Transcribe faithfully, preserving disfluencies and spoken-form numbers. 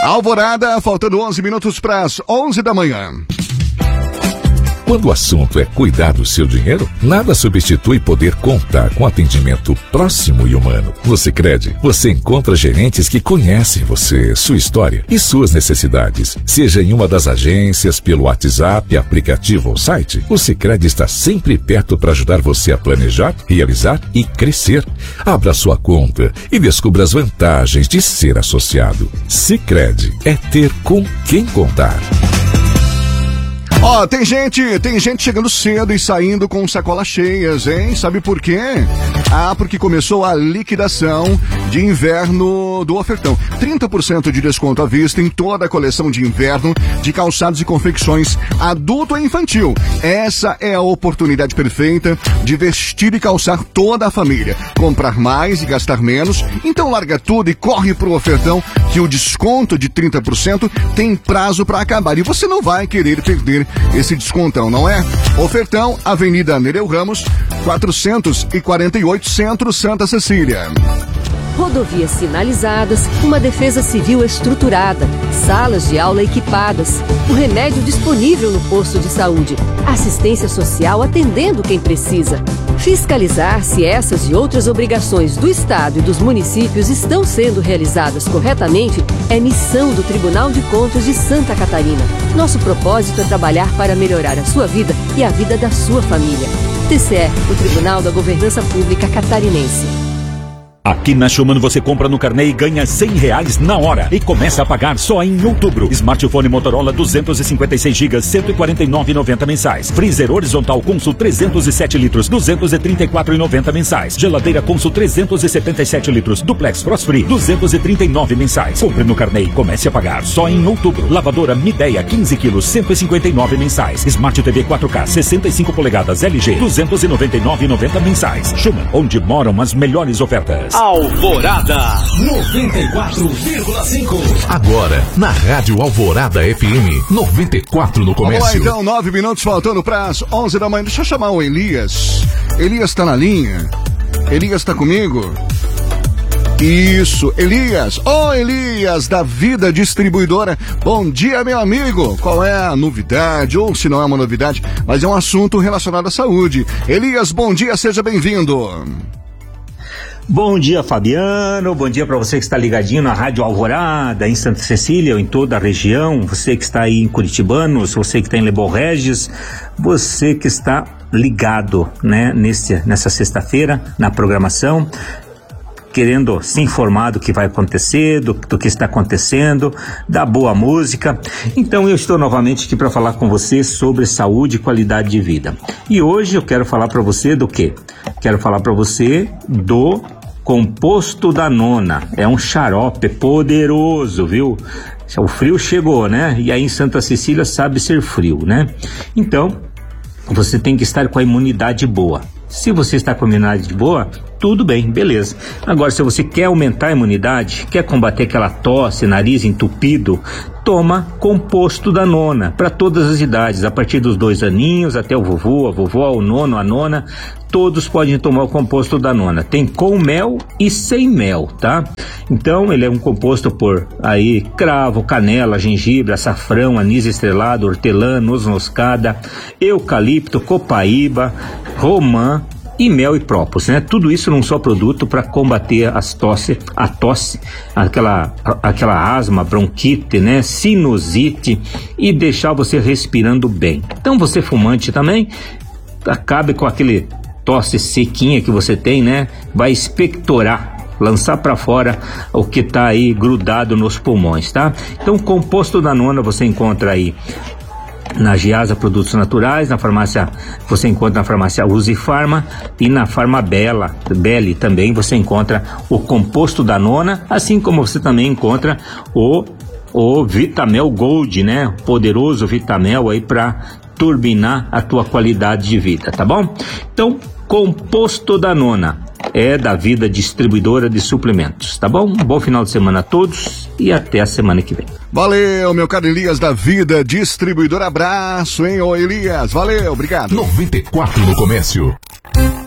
Alvorada, faltando onze minutos para as onze da manhã. Quando o assunto é cuidar do seu dinheiro, nada substitui poder contar com atendimento próximo e humano. No Sicredi, você encontra gerentes que conhecem você, sua história e suas necessidades. Seja em uma das agências, pelo WhatsApp, aplicativo ou site, o Sicredi está sempre perto para ajudar você a planejar, realizar e crescer. Abra sua conta e descubra as vantagens de ser associado. Sicredi é ter com quem contar. Ó, oh, tem gente, tem gente chegando cedo e saindo com sacolas cheias, hein? Sabe por quê? Ah, porque começou a liquidação de inverno do Ofertão. trinta por cento de desconto à vista em toda a coleção de inverno de calçados e confecções adulto e infantil. Essa é a oportunidade perfeita de vestir e calçar toda a família. Comprar mais e gastar menos. Então larga tudo e corre pro Ofertão, que o desconto de trinta por cento tem prazo para acabar. E você não vai querer perder esse descontão, não é? Ofertão, Avenida Nereu Ramos, quatrocentos e quarenta e oito, Centro, Santa Cecília. Rodovias sinalizadas, uma defesa civil estruturada, salas de aula equipadas, o remédio disponível no posto de saúde, assistência social atendendo quem precisa. Fiscalizar se essas e outras obrigações do Estado e dos municípios estão sendo realizadas corretamente é missão do Tribunal de Contas de Santa Catarina. Nosso propósito é trabalhar para melhorar a sua vida e a vida da sua família. T C E, o Tribunal da Governança Pública Catarinense. Aqui na Schumann você compra no carnê e ganha cem reais na hora e começa a pagar só em outubro. Smartphone Motorola duzentos e cinquenta e seis gigas, cento e quarenta e nove reais e noventa mensais. Freezer horizontal Consul trezentos e sete litros, duzentos e trinta e quatro reais e noventa mensais. Geladeira Consul trezentos e setenta e sete litros, Duplex Frost Free, duzentos e trinta e nove mensais. Compre no carnê e comece a pagar só em outubro. Lavadora Midea quinze quilos, cento e cinquenta e nove mensais. Smart T V quatro K sessenta e cinco polegadas L G, duzentos e noventa e nove reais e noventa mensais. Schumann, onde moram as melhores ofertas. Alvorada noventa e quatro vírgula cinco. Agora, na Rádio Alvorada F M noventa e quatro no comércio. Vamos lá então, nove minutos faltando para as onze da manhã. Deixa eu chamar o Elias. Elias tá na linha? Elias tá comigo? Isso, Elias. Ô oh, Elias, da Vida Distribuidora. Bom dia, meu amigo. Qual é a novidade? Ou se não é uma novidade, mas é um assunto relacionado à saúde. Elias, bom dia, seja bem-vindo. Bom dia, Fabiano, bom dia para você que está ligadinho na Rádio Alvorada, em Santa Cecília ou em toda a região, você que está aí em Curitibanos, você que está em Lebon Regis, você que está ligado, né, nesse, nessa sexta-feira na programação, querendo se informar do que vai acontecer, do, do que está acontecendo, da boa música. Então eu estou novamente aqui para falar com você sobre saúde e qualidade de vida. E hoje eu quero falar para você do quê? Quero falar para você do composto da nona. É um xarope poderoso, viu? O frio chegou, né? E aí em Santa Cecília sabe ser frio, né? Então, você tem que estar com a imunidade boa. Se você está com a imunidade boa, tudo bem, beleza. Agora, se você quer aumentar a imunidade, quer combater aquela tosse, nariz entupido, toma composto da nona, para todas as idades, a partir dos dois aninhos, até o vovô, a vovó, o nono, a nona, todos podem tomar o composto da nona. Tem com mel e sem mel, tá? Então, ele é um composto por aí cravo, canela, gengibre, açafrão, anis estrelado, hortelã, noz moscada, eucalipto, copaíba, romã e mel e própolis, né? Tudo isso num só produto para combater as tosse, a tosse, aquela, aquela asma, bronquite, né? Sinusite e deixar você respirando bem. Então, você fumante também, acabe com aquele tosse sequinha que você tem, né? Vai expectorar, lançar para fora o que tá aí grudado nos pulmões, tá? Então, composto da nona você encontra aí na Giasa Produtos Naturais, na farmácia, você encontra na farmácia Uzi Farma e na Farma Bela, Belli também você encontra o composto da nona, assim como você também encontra o, o Vitamel Gold, né? Poderoso Vitamel aí para turbinar a tua qualidade de vida, tá bom? Então, composto da nona é da Vida Distribuidora de Suplementos, tá bom? Um bom final de semana a todos e até a semana que vem. Valeu, meu caro Elias da Vida Distribuidora. Abraço, hein, ô Elias. Valeu, obrigado. noventa e quatro no comércio.